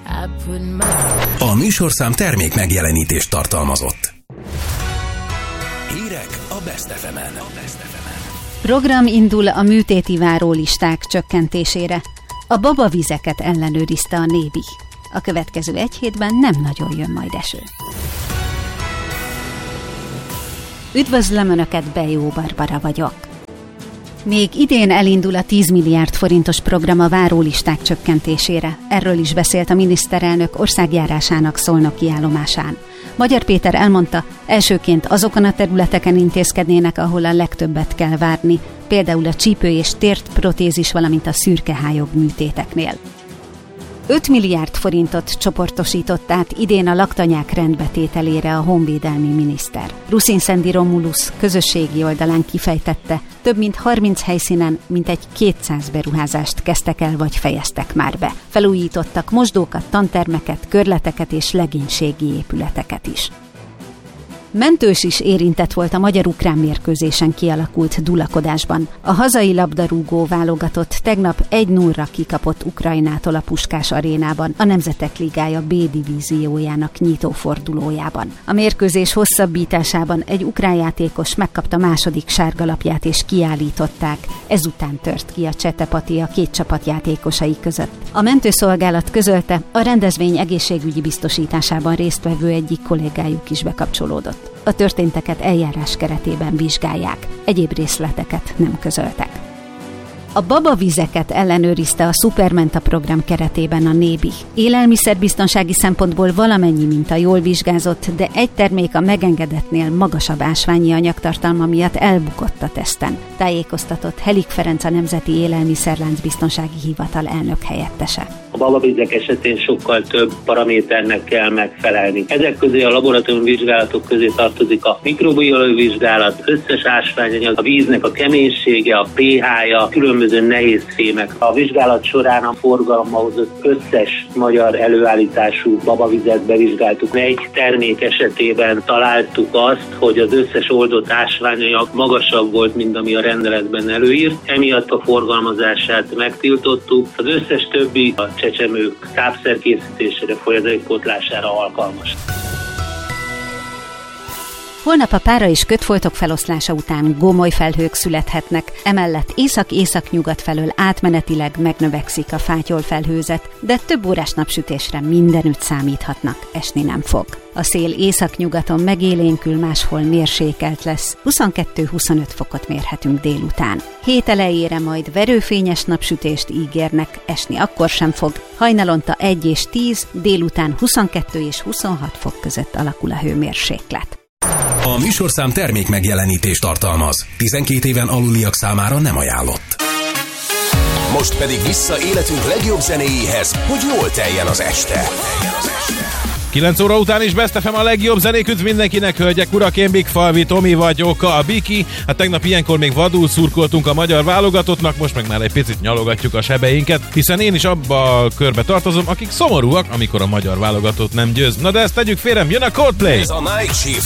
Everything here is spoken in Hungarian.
A műsorszám termék megjelenítést tartalmazott. Hírek a Best FM-en. Program indul a műtéti várólisták csökkentésére. A babavizeket ellenőrizte a Nébi. A következő egy hétben nem nagyon jön majd eső. Üdvözlöm Önöket, Bejó Barbara vagyok. Még idén elindul a 10 milliárd forintos program a várólisták csökkentésére. Erről is beszélt a miniszterelnök országjárásának szolnoki állomásán. Magyar Péter elmondta, elsőként azokon a területeken intézkednének, ahol a legtöbbet kell várni, például a csípő és tértprotézis, valamint a szürkehályog műtéteknél. 5 milliárd forintot csoportosított át idén a laktanyák rendbetételére a honvédelmi miniszter. Ruszin-Szendi Romulusz közösségi oldalán kifejtette, több mint 30 helyszínen mintegy 200 beruházást kezdtek el vagy fejeztek már be. Felújítottak mosdókat, tantermeket, körleteket és legénységi épületeket is. Mentős is érintett volt a magyar-ukrán mérkőzésen kialakult dulakodásban. A hazai labdarúgó válogatott tegnap 1-0-ra kikapott Ukrajnától a Puskás arénában, a Nemzetek Ligája B divíziójának nyitófordulójában. A mérkőzés hosszabbításában egy ukrán játékos megkapta második sárgalapját és kiállították. Ezután tört ki a csetepati a két csapat játékosai között. A mentőszolgálat közölte, a rendezvény egészségügyi biztosításában résztvevő egyik kollégájuk is bekapcsolódott. A történteket eljárás keretében vizsgálják, egyéb részleteket nem közöltek. A babavizeket ellenőrizte a Supermenta program keretében a Nébi. Élelmiszerbiztonsági szempontból valamennyi minta jól vizsgázott, de egy termék a megengedettnél magasabb ásványi anyagtartalma miatt elbukott a teszten. Tájékoztatott Helik Ferenc, a Nemzeti Élelmiszerláncbiztonsági Hivatal elnök helyettese. A babavizek esetén sokkal több paraméternek kell megfelelni. Ezek közé a laboratóriumi vizsgálatok közé tartozik a mikrobiológiai vizsgálat, összes ásványanyag, a víznek a keménysége, a pH-ja, különböző nehéz fémek. A vizsgálat során a forgalomba hozott összes magyar előállítású babavizet bevizsgáltuk. Egy termék esetében találtuk azt, hogy az összes oldott ásványanyag magasabb volt, mint ami a rendeletben előír. Emiatt a forgalmazását megtiltottuk. Az összes többi a csecsemők tápszerkészítésére, folyadékpótlására alkalmas. Holnap a pára és kötfoltok feloszlása után gomoly felhők születhetnek, emellett észak-északnyugat felől átmenetileg megnövekszik a fátyolfelhőzet, de több órás napsütésre mindenütt számíthatnak, esni nem fog. A szél északnyugaton megélénkül, máshol mérsékelt lesz, 22-25 fokot mérhetünk délután. Hét elejére majd verőfényes napsütést ígérnek, esni akkor sem fog, hajnalonta 1 és 10, délután 22 és 26 fok között alakul a hőmérséklet. A műsorszám termék megjelenítést tartalmaz. 12 éven aluliak számára nem ajánlott. Most pedig vissza életünk legjobb zenéjéhez, hogy jól teljen az este. 9 óra után is Best FM a legjobb zenék, üdv mindenkinek, hölgyek, urak, én Big Falvi Tomi vagyok, a Biki. Hát tegnap ilyenkor még vadul szurkoltunk a magyar válogatottnak, most meg már egy picit nyalogatjuk a sebeinket, hiszen én is abba a körbe tartozom, akik szomorúak, amikor a magyar válogatott nem győz. Na de ezt tegyük félre, jön a Coldplay! Ez a Night Shift.